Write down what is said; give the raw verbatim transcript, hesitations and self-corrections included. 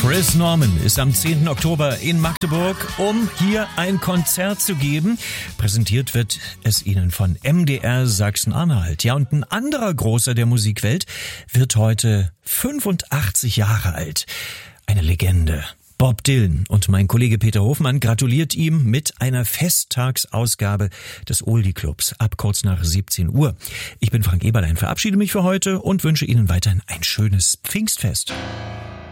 Chris Norman ist am zehnten Oktober in Magdeburg, um hier ein Konzert zu geben. Präsentiert wird es Ihnen von M D R Sachsen-Anhalt. Ja, und ein anderer Großer der Musikwelt wird heute fünfundachtzig Jahre alt. Eine Legende. Bob Dylan, und mein Kollege Peter Hofmann gratuliert ihm mit einer Festtagsausgabe des Oldie Clubs ab kurz nach siebzehn Uhr. Ich bin Frank Eberlein, verabschiede mich für heute und wünsche Ihnen weiterhin ein schönes Pfingstfest.